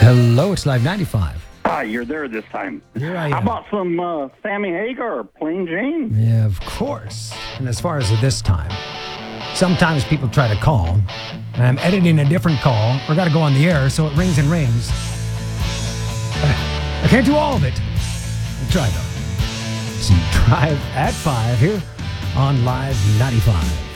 Hello, it's Live 95. Ah, you're there this time. Here I How am. about some Sammy Hagar or Plain Jane? Yeah, of course. And as far as this time, sometimes people try to call, and I'm editing a different call, or got to go on the air, so it rings and rings. I can't do all of it. I'll try, though. See, Drive at 5 here on Live 95.